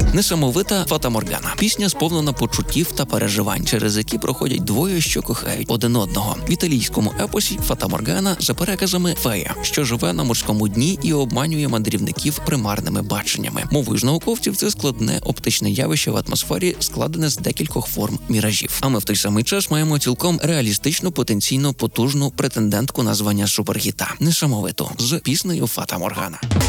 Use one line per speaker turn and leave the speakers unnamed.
Несамовита Фата Моргана. Пісня сповнена почуттів та переживань, через які проходять двоє, що кохають один одного. В італійському епосі Фата Моргана за переказами фея, що живе на морському дні і обманює мандрівників примарними баченнями. Мовою ж науковців це складне оптичне явище в атмосфері, складене з декількох форм міражів. А ми в той самий час маємо цілком реалістичну, потенційно потужну претендентку на звання супергіта – Несамовиту з піснею Фата Моргана.